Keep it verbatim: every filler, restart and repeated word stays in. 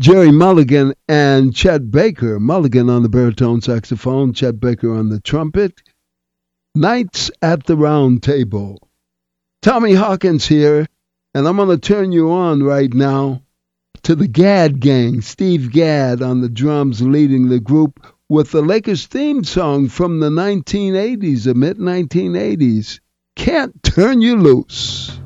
Jerry Mulligan and Chet Baker. Mulligan on the baritone saxophone, Chet Baker on the trumpet. Nights at the Round Table. Tommy Hawkins here, and I'm going to turn you on right now to the Gadd Gang. Steve Gadd on the drums leading the group with the Lakers theme song from the nineteen eighties, the mid nineteen eighties. Can't Turn You Loose.